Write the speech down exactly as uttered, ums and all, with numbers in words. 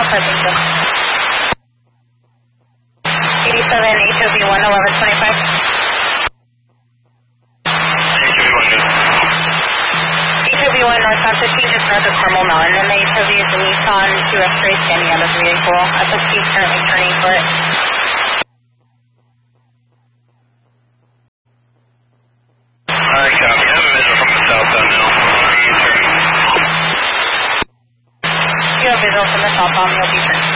five, thank you. eighty-seven, H O V one, eleven twenty-five. H O V one, northbound fifteen, just north of Carmel Mountain, and the H O V is a Nissan two X-ray standing out of the vehicle. F S P is currently turning foot. Alright, copy. I have a visual from the southbound now. You have visual from the southbound, you'll be turning.